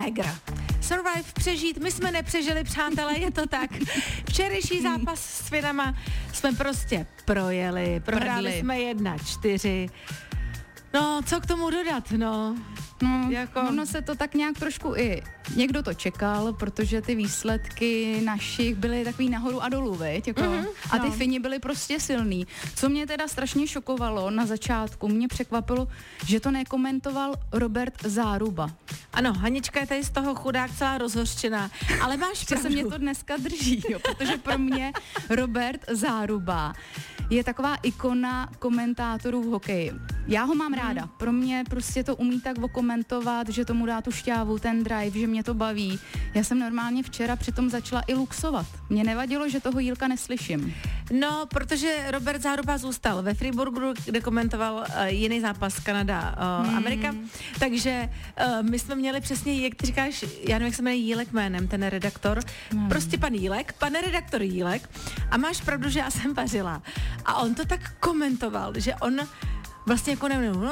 Tiger. Survive, přežít, my jsme nepřežili, přátelé, je to tak. Včerejší zápas s Finama jsme prostě projeli, prohráli jsme 1-4. No, co k tomu dodat, no? Ono se to tak nějak trošku i někdo to čekal, protože ty výsledky našich byly takový nahoru a dolů, veď? A ty Fini byly prostě silný. Co mě teda strašně šokovalo na začátku, mě překvapilo, že to nekomentoval Robert Záruba. Ano, Hanička je tady z toho chudák celá rozhořčená, ale máš pravdu. Že se mě to dneska drží, jo, protože pro mě Robert Záruba je taková ikona komentátorů v hokeji. Já ho mám ráda. Pro mě prostě to umí tak okomentovat, že tomu dá tu šťávu, ten drive, že mě to baví. Já jsem normálně včera přitom začala i luxovat. Mně nevadilo, že toho Jílka neslyším. No, protože Robert Záruba zůstal ve Freeburgu, kde komentoval jiný zápas Kanada-Amerika, takže my jsme měli přesně, jak ty říkáš, já nevím, jak se jmenuje Jílek jménem, ten redaktor, prostě pan redaktor Jílek, a máš pravdu, že já jsem vařila. A on to tak komentoval, že on vlastně jako gól!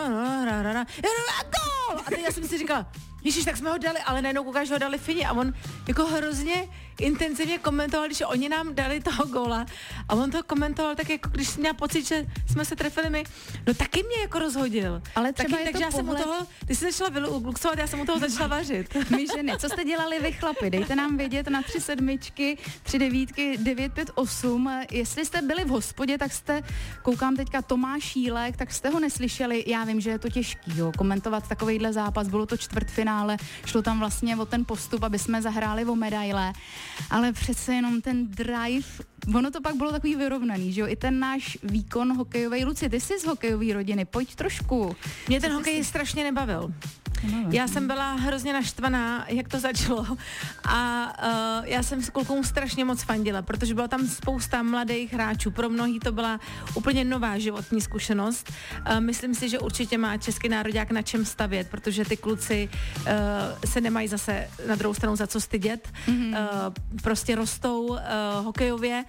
A teď já jsem si říkala, ježiš, tak jsme ho dali, ale najednou koukáš, ho dali Fini a on jako hrozně intenzivně komentoval, když oni nám dali toho góla a on to komentoval tak, jako když měl pocit, že jsme se trefili my, no taky mě jako rozhodil. Ale třeba takže já jsem u toho, ty jsi začala luxovat, já jsem u toho začala vařit. My ženy, co jste dělali vy chlapi? Dejte nám vědět na 3 sedmičky, 3 devítky, 958. Jestli jste byli v hospodě, tak jste, koukám teďka Tomáš Jílek, tak jste ho neslyšeli. Já vím, že je to těžký, jo, komentovat takovejhle zápas, bylo to čtvrtfinále, šlo tam vlastně o ten postup, aby jsme zahráli o medaile, ale přece jenom ten drive, ono to pak bylo takový vyrovnaný, že jo, i ten náš výkon hokejovej. Luci, ty jsi z hokejové rodiny, pojď trošku. Mě ten hokej strašně nebavil. Já jsem byla hrozně naštvaná, jak to začalo, a já jsem s klukům strašně moc fandila, protože byla tam spousta mladých hráčů, pro mnohý to byla úplně nová životní zkušenost. Myslím si, že určitě má český nároďák na čem stavět, protože ty kluci se nemají zase na druhou stranu za co stydět, prostě rostou hokejově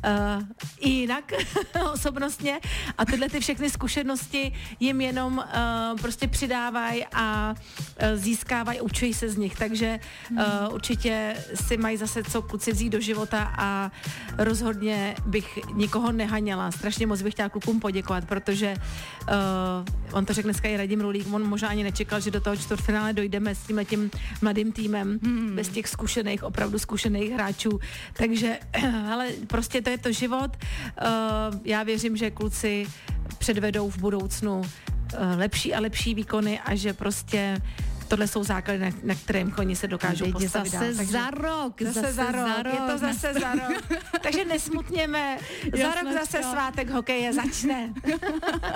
i jinak osobnostně a tyhle ty všechny zkušenosti jim jenom prostě přidávají a získávají, učují se z nich, takže určitě si mají zase co kluci vzít do života a rozhodně bych nikoho nehaněla. Strašně moc bych chtěla klukům poděkovat, protože on to řekl dneska i Radim Rulík, on možná ani nečekal, že do toho čtvrtfinále dojdeme s tímhletím mladým týmem, bez těch zkušených, opravdu zkušených hráčů, takže ale prostě to je to život. Já věřím, že kluci předvedou v budoucnu lepší a lepší výkony a že prostě tohle jsou základy, na kterým oni se dokážou postavit dál. Zase za rok. Je to zase za rok. Takže nesmutněme. Za rok zase svátek hokeje začne.